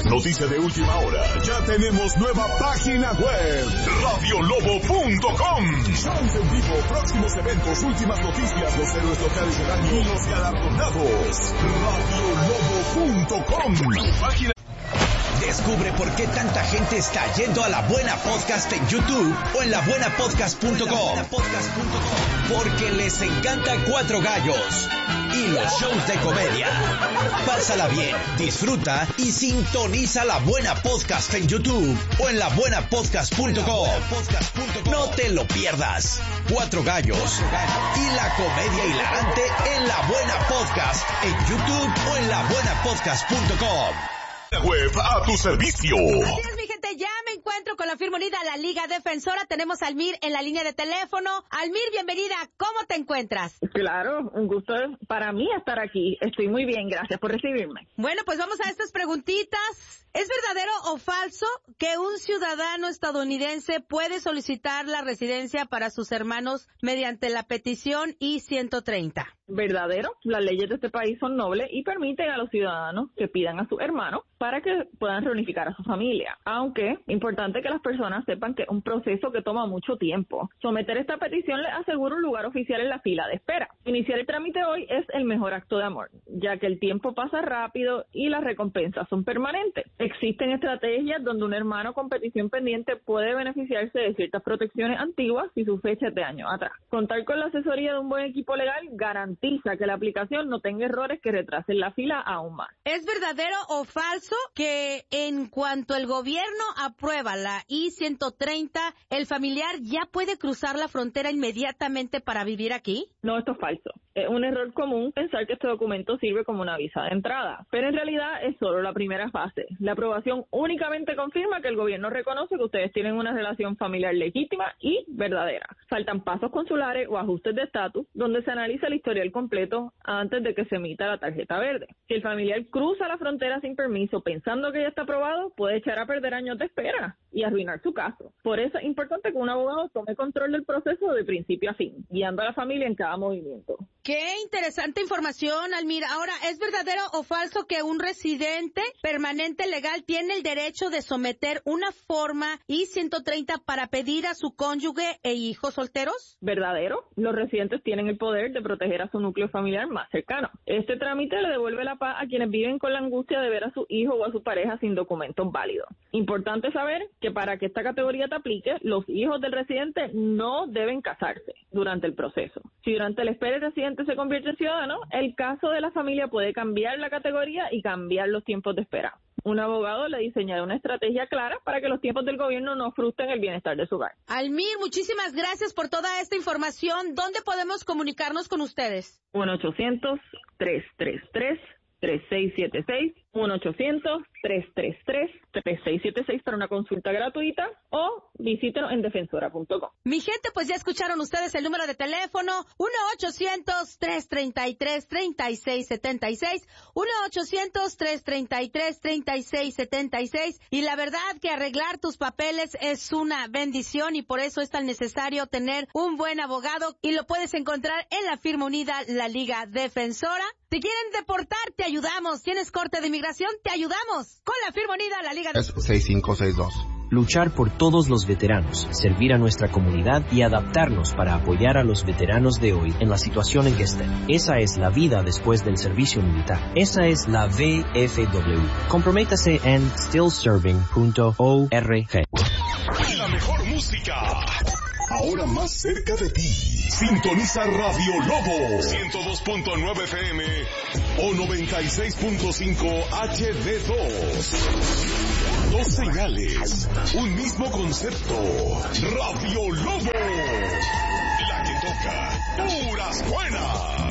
Noticia de última hora. Ya tenemos nueva página web. Radiolobo.com. Shows en vivo, próximos eventos, últimas noticias, los héroes locales del año y los galardonados. Radiolobo.com. Página. Descubre por qué tanta gente está yendo a La Buena Podcast en YouTube o en labuenapodcast.com. Porque les encanta Cuatro Gallos y los shows de comedia. Pásala bien, disfruta y sintoniza La Buena Podcast en YouTube o en labuenapodcast.com. No te lo pierdas. Cuatro Gallos y la comedia hilarante en La Buena Podcast en YouTube o en labuenapodcast.com. Web a tu servicio. Así es, mi gente, ya me encuentro con la firma unida La Liga Defensora. Tenemos a Almir en la línea de teléfono. Almir, bienvenida. ¿Cómo te encuentras? Claro, un gusto para mí estar aquí. Estoy muy bien, gracias por recibirme. Bueno, pues vamos a estas preguntitas. ¿Es verdadero o falso que un ciudadano estadounidense puede solicitar la residencia para sus hermanos mediante la petición I-130? Verdadero, las leyes de este país son nobles y permiten a los ciudadanos que pidan a sus hermanos para que puedan reunificar a su familia. Aunque, importante que las personas sepan que es un proceso que toma mucho tiempo. Someter esta petición les asegura un lugar oficial en la fila de espera. Iniciar el trámite hoy es el mejor acto de amor, ya que el tiempo pasa rápido y las recompensas son permanentes. Existen estrategias donde un hermano con petición pendiente puede beneficiarse de ciertas protecciones antiguas y su fecha es de años atrás. Contar con la asesoría de un buen equipo legal garantiza que la aplicación no tenga errores que retrasen la fila aún más. ¿Es verdadero o falso que en cuanto el gobierno aprueba la I-130, el familiar ya puede cruzar la frontera inmediatamente para vivir aquí? No, esto es falso. Es un error común pensar que este documento sirve como una visa de entrada, pero en realidad es solo la primera fase. La aprobación únicamente confirma que el gobierno reconoce que ustedes tienen una relación familiar legítima y verdadera. Faltan pasos consulares o ajustes de estatus donde se analiza el historial completo antes de que se emita la tarjeta verde. Si el familiar cruza la frontera sin permiso pensando que ya está aprobado, puede echar a perder años de espera y arruinar su caso. Por eso es importante que un abogado tome control del proceso de principio a fin, guiando a la familia en cada movimiento. Qué interesante información, Almir. Ahora, ¿es verdadero o falso que un residente permanente legal tiene el derecho de someter una forma I-130 para pedir a su cónyuge e hijos solteros? Verdadero. Los residentes tienen el poder de proteger a su núcleo familiar más cercano. Este trámite le devuelve la paz a quienes viven con la angustia de ver a su hijo o a su pareja sin documentos válidos. Importante saber que para que esta categoría te aplique, los hijos del residente no deben casarse durante el proceso. Si durante la espera el residente se convierte en ciudadano, el caso de la familia puede cambiar la categoría y cambiar los tiempos de espera. Un abogado le diseñará una estrategia clara para que los tiempos del gobierno no frustren el bienestar de su hogar. Almir, muchísimas gracias por toda esta información. ¿Dónde podemos comunicarnos con ustedes? 1-800-333-3676, 1-800-333-3676 para una consulta gratuita o visítenos en defensora.com. Mi gente, pues ya escucharon ustedes el número de teléfono, 1-800-333-3676, 1-800-333-3676, y la verdad que arreglar tus papeles es una bendición y por eso es tan necesario tener un buen abogado y lo puedes encontrar en la firma unida La Liga Defensora. Si quieren deportar, te ayudamos. ¿Tienes corte de inmigración? Te ayudamos. Con la firma unida La Liga Defensora. 6562. Luchar por todos los veteranos, servir a nuestra comunidad y adaptarnos para apoyar a los veteranos de hoy en la situación en que estén. Esa es la vida después del servicio militar. Esa es la VFW. Comprométase en stillserving.org. La mejor música. Ahora más cerca de ti. Sintoniza Radio Lobo 102.9 FM o 96.5 HD2. Dos señales, un mismo concepto. Radio Lobo, la que toca puras buenas.